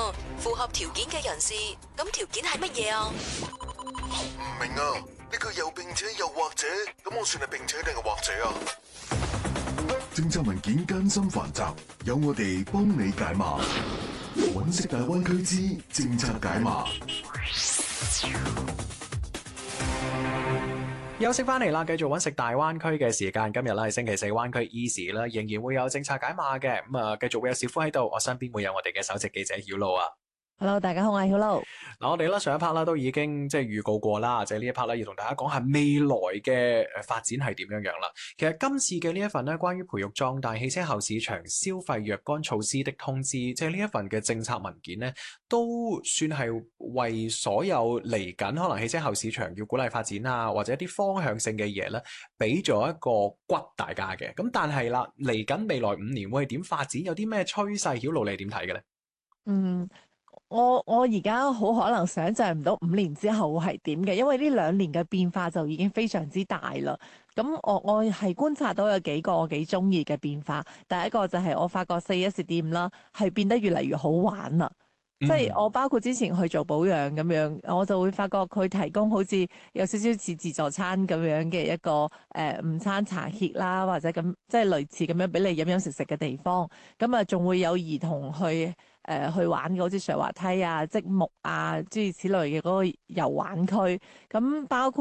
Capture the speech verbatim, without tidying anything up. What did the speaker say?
喎，符合條件嘅人士，咁條件係乜嘢啊？ 唔明啊，呢句又並且又或者，咁我算係並且定係或者啊？政策文件艱辛繁雜，有我哋幫你解碼。揾食大灣區之政策解碼。 休息翻嚟啦，繼續揾食大灣區嘅時間。今日咧係星期四，灣區 Easy 啦，仍然會有政策解碼嘅。咁啊，繼續會有小夫喺度，我身邊會有我哋嘅首席記者曉露啊。 Hello，大家好，我係曉露。 嗱，我哋咧上一 part 啦都已經即係預告過啦，即係呢一 part 咧要同大家講下未來嘅誒發展係點樣樣啦。其實今次嘅呢一份咧關於培育壯大汽車後市場消費若干措施的通知，即係呢一份嘅政策文件咧，都算係為所有嚟緊可能汽車後市場要鼓勵發展啊，或者一啲方向性嘅嘢咧，俾咗一個骨大家嘅。咁但係啦，嚟緊未來五年會係點發展？有啲咩趨勢？曉露你點睇嘅咧？ 嗯。我我而家好可能想象唔到五年之後會係點嘅，因為呢兩年嘅變化就已經非常之大啦。咁我我係觀察到有幾個我幾中意嘅變化。第一個就係我發覺四 S 店啦，係變得越嚟越好玩啦。即係我包括之前去做保養咁樣，我就會發覺佢提供好似有少少似自助餐咁樣嘅一個誒午餐茶歇啦，或者咁即係類似咁樣俾你飲飲食食嘅地方。咁啊，仲會有兒童去誒、呃、去玩嘅，好似上滑梯啊、積木啊諸如此類嘅嗰個遊玩區。咁包括